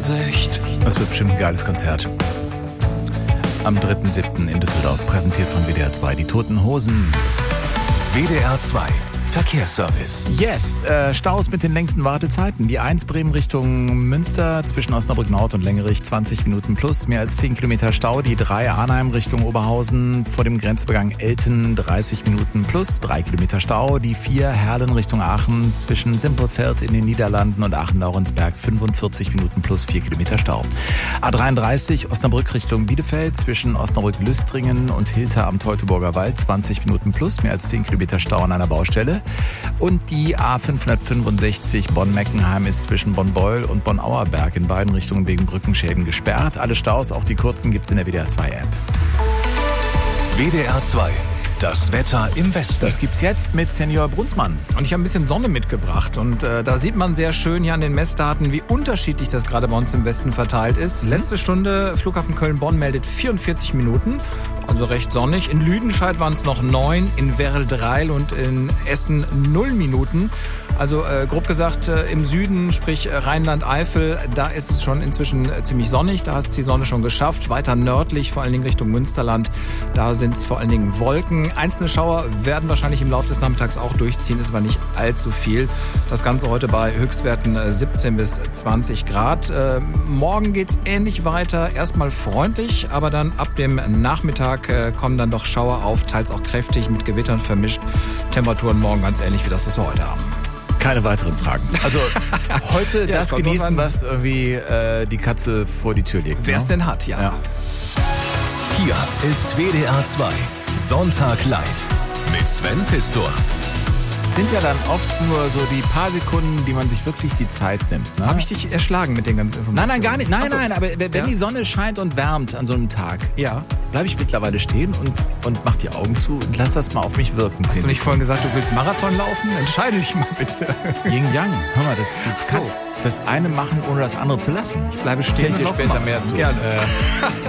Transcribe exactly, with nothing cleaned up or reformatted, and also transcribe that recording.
Ansicht. Das wird bestimmt ein geiles Konzert. Am dritten siebten in Düsseldorf, präsentiert von W D R zwei, die Toten Hosen. W D R zwei Verkehrsservice. Yes, äh, Staus mit den längsten Wartezeiten. Die eins Bremen Richtung Münster zwischen Osnabrück Nord und Lengerich zwanzig Minuten plus, mehr als zehn Kilometer Stau. Die drei Arnheim Richtung Oberhausen vor dem Grenzübergang Elten dreißig Minuten plus, drei Kilometer Stau. Die vier Herlen Richtung Aachen zwischen Simpelveld in den Niederlanden und Aachen-Laurensberg fünfundvierzig Minuten plus, vier Kilometer Stau. A dreiunddreißig Osnabrück Richtung Bielefeld zwischen Osnabrück-Lüstringen und Hilter am Teutoburger Wald zwanzig Minuten plus, mehr als zehn Kilometer Stau an einer Baustelle. Und die A fünfhundertfünfundsechzig Bonn-Meckenheim ist zwischen Bonn-Beul und Bonn-Auerberg in beiden Richtungen wegen Brückenschäden gesperrt. Alle Staus, auch die kurzen, gibt's in der W D R zwei App. W D R zwei. Das Wetter im Westen. Das gibt's jetzt mit Senior Brunsmann. Und ich habe ein bisschen Sonne mitgebracht. Und äh, da sieht man sehr schön hier an den Messdaten, wie unterschiedlich das gerade bei uns im Westen verteilt ist. Mhm. Letzte Stunde, Flughafen Köln-Bonn meldet vierundvierzig Minuten. Also recht sonnig. In Lüdenscheid waren es noch neun, in Werl-Dreil und in Essen null Minuten. Also äh, grob gesagt, äh, im Süden, sprich äh, Rheinland-Eifel, da ist es schon inzwischen äh, ziemlich sonnig. Da hat es die Sonne schon geschafft. Weiter nördlich, vor allen Dingen Richtung Münsterland, da sind es vor allen Dingen Wolken. Einzelne Schauer werden wahrscheinlich im Laufe des Nachmittags auch durchziehen, ist aber nicht allzu viel. Das Ganze heute bei Höchstwerten äh, siebzehn bis zwanzig Grad. Äh, morgen geht's ähnlich weiter. Erstmal freundlich, aber dann ab dem Nachmittag äh, kommen dann doch Schauer auf, teils auch kräftig mit Gewittern vermischt. Temperaturen morgen ganz ähnlich wie das, was wir heute haben. Keine weiteren Fragen. Also heute ja, das genießen, was irgendwie äh, die Katze vor die Tür legt. Wer es denn hat, ja. ja. Hier ist W D R zwei. Sonntag live mit Sven Pistor. Sind ja dann oft nur so die paar Sekunden, die man sich wirklich die Zeit nimmt. Ne? Habe ich dich erschlagen mit den ganzen Informationen? Nein, nein, gar nicht. Nein, so. nein, aber wenn ja. die Sonne scheint und wärmt an so einem Tag, ja. bleibe ich mittlerweile stehen und, und mach die Augen zu und lass das mal auf mich wirken. Hast du nicht vorhin gesagt, du willst Marathon laufen? Entscheide dich mal bitte. Yin-Yang. Hör mal, das, du so. kannst das eine machen, ohne das andere zu lassen. Ich bleibe stehen. Ich dir später mehr zu. Gerne. Äh,